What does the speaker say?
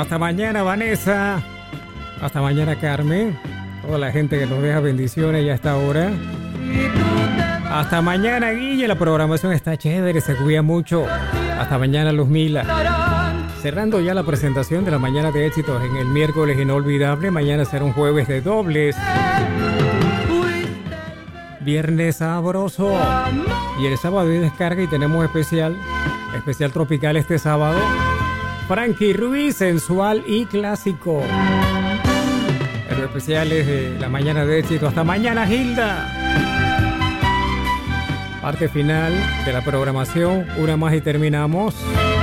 Hasta mañana, Vanessa. Hasta mañana, Carmen. Toda la gente que nos deja bendiciones ya a esta hora. Hasta mañana, Guille. La programación está chévere, se cuida mucho. Hasta mañana, Luzmila. Cerrando ya la presentación de la mañana de éxitos en el miércoles inolvidable. Mañana será un jueves de dobles. Viernes sabroso. Y el sábado hay descarga y tenemos especial tropical este sábado. Frankie Ruiz, sensual y clásico. Los especiales de la mañana de éxito. Hasta mañana, Hilda. Parte final de la programación. Una más y terminamos.